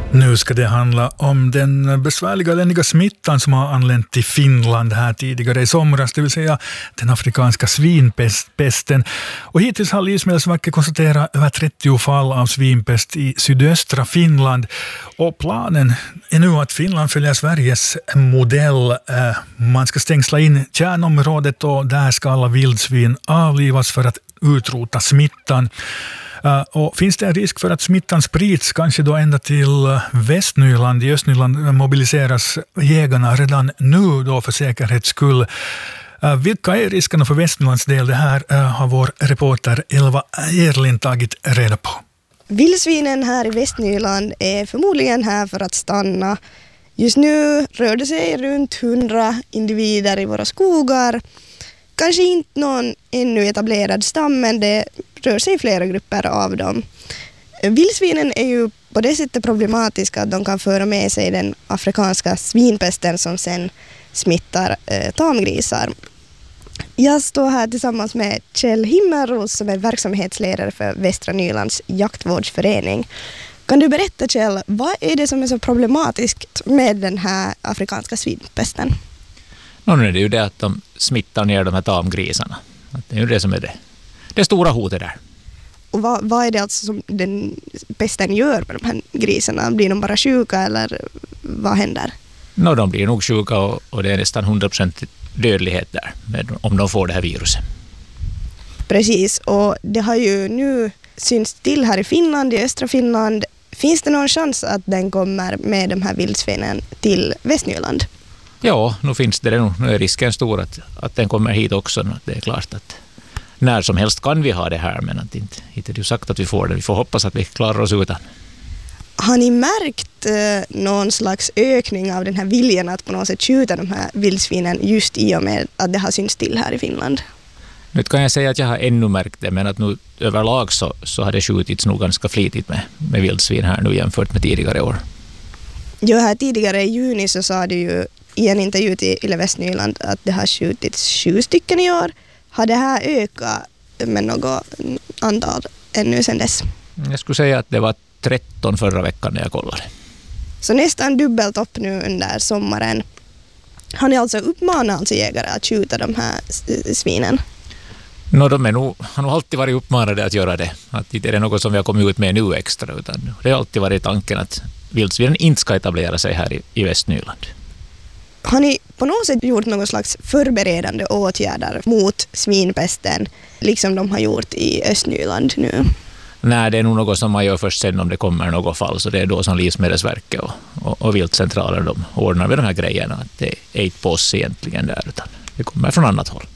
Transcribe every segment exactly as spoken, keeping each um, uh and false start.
Nu ska det handla om den besvärliga ländiga smittan som har anlänt till Finland här tidigare i somras, det vill säga den afrikanska svinpesten. Och hittills har Livsmedelsverket konstaterat över trettio fall av svinpest i sydöstra Finland. Och planen är nu att Finland följer Sveriges modell. Man ska stängsla in kärnområdet och där ska alla vildsvin avlivas för att utrota smittan. Uh, och finns det en risk för att smittan sprids kanske då ända till uh, Västnyland? I Östnyland mobiliseras jägarna redan nu då för säkerhets skull. Uh, vilka är riskerna för Västnylands del? Det här uh, har vår reporter Elva Erlind tagit reda på. Vildsvinen här i Västnyland är förmodligen här för att stanna. Just nu rör det sig runt hundra individer i våra skogar. Kanske inte någon ännu etablerad stam, men det rör sig flera grupper av dem. Vildsvinen är ju på det sättet problematiska att de kan föra med sig den afrikanska svinpesten som sen smittar eh, tamgrisar. Jag står här tillsammans med Kjell Himmelros som är verksamhetsledare för Västra Nylands jaktvårdsförening. Kan du berätta, Kjell, vad är det som är så problematiskt med den här afrikanska svinpesten? No, nu är det ju det att de smittar ner de här tamgrisarna. Det är ju det som är det, det stora hotet där. Och vad, vad är det alltså som den pesten gör med de här grisarna? Blir de bara sjuka eller vad händer? No, de blir nog sjuka och, och det är nästan hundra procent dödlighet där med, om de får det här viruset. Precis, och det har ju nu synts till här i Finland, i östra Finland. Finns det någon chans att den kommer med de här vildsvinen till Västnyland? Ja, nu finns det nog. Nu är risken stor att, att den kommer hit också. Det är klart att när som helst kan vi ha det här, men att inte, inte är det ju sagt att vi får det. Vi får hoppas att vi klarar oss utan. Har ni märkt eh, någon slags ökning av den här viljan att på något sätt skjuta de här vildsvinen just i och med att det har synts till här i Finland? Nu kan jag säga att jag har ännu märkt det, men att nu överlag så, så har det skjutits nog ganska flitigt med, med vildsvin här nu jämfört med tidigare år. Jo, här tidigare i juni så sa du ju i en intervju till Yle Västnyland att det har skjutits sju stycken i år. Har det här ökat med något antal ännu sedan dess? Jag skulle säga att det var tretton förra veckan när jag kollade. Så nästan dubbelt upp nu under sommaren. Har ni alltså uppmanat alltså jägare att skjuta de här svinen? No, de är nog, har nog alltid varit uppmanade att göra det. Att det är något som vi har kommit ut med nu extra. Utan det har alltid varit tanken att vildsvinen inte ska etablera sig här i, i Västnyland. Har ni på något sätt gjort någon slags förberedande åtgärder mot svinpesten liksom de har gjort i Östnyland nu? Nej, det är nog något som man gör först sen om det kommer något fall. Så det är då som Livsmedelsverket och, och, och viltcentraler de ordnar med de här grejerna. Det är inte på oss egentligen där, utan det kommer från annat håll.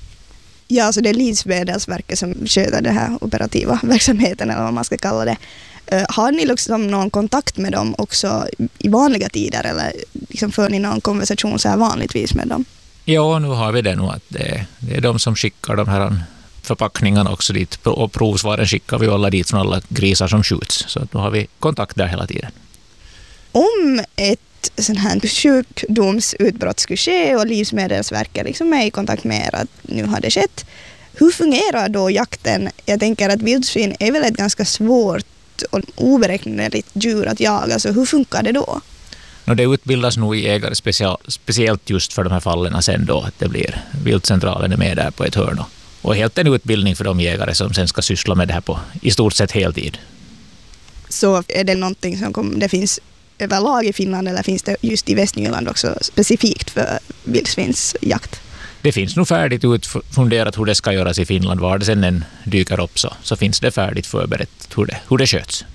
Ja, så det är Livsmedelsverket som sköter det här operativa verksamheten eller vad man ska kalla det. Uh, har ni liksom någon kontakt med dem också i vanliga tider eller liksom för ni någon konversation så här vanligtvis med dem? Ja, nu har vi det nog att det, det är de som skickar de här förpackningarna också dit och provsvaren skickar vi alla dit från alla grisar som skjuts. Så att nu har vi kontakt där hela tiden. Om ett sån här sjukdomsutbrott skulle ske och Livsmedelsverket liksom är i kontakt med er att nu har det skett, hur fungerar då jakten? Jag tänker att vildsvin är väl ett ganska svårt och oberäkneligt djur att jaga, så hur funkar det då? No, det utbildas nog i jägare special, speciellt just för de här fallen sen då att det blir viltcentralen är med där på ett hörn och helt en utbildning för de jägare som sen ska syssla med det här på i stort sett heltid. Så är det någonting som kom, det finns överlag i Finland eller finns det just i Västnyland också specifikt för vildsvinsjakt? Det finns nog färdigt utfunderat hur det ska göras i Finland. Var det sen en dyker upp så, så finns det färdigt förberett hur det, hur det sköts.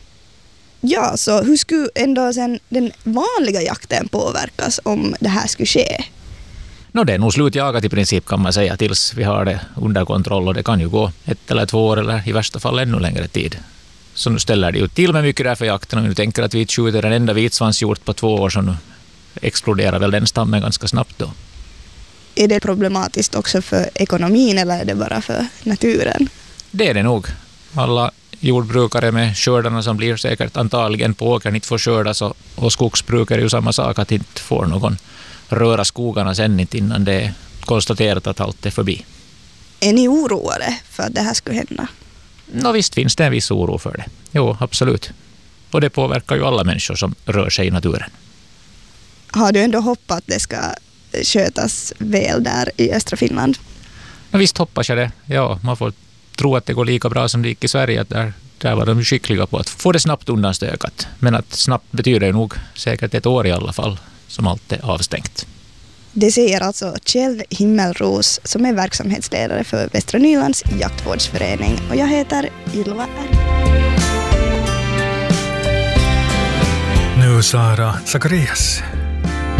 Ja, så hur skulle ändå sen den vanliga jakten påverkas om det här skulle ske? No, det är nog slutjagat i princip kan man säga tills vi har det under kontroll och det kan ju gå ett eller två år eller i värsta fall ännu längre tid. Så nu ställer det ju till med mycket där för jakten. Om vi tänker att vi skjuter en enda vitsvansgjort på två år så nu exploderar väl den stammen ganska snabbt då. Är det problematiskt också för ekonomin eller är det bara för naturen? Det är det nog. Alla jordbrukare med skördarna som blir säkert antagligen på åkern inte får skördas och, och skogsbrukare är ju samma sak att inte får någon röra skogarna sen inte innan det är konstaterat att allt är förbi. Är ni oroade för att det här skulle hända? Nå, visst finns det en viss oro för det. Jo, absolut. Och det påverkar ju alla människor som rör sig i naturen. Har du ändå hoppat att det ska skötas väl där i östra Finland? Ja, visst hoppas jag det. Ja, man får tro att det går lika bra som det gick i Sverige. Där, där var de skickliga på att få det snabbt undanstökat. Men att snabbt betyder nog säkert ett år i alla fall som allt är avstängt. Det säger alltså Kjell Himmelros som är verksamhetsledare för Västra Nylands jaktvårdsförening. Och jag heter Ylva R. Nu Sara Zacharias.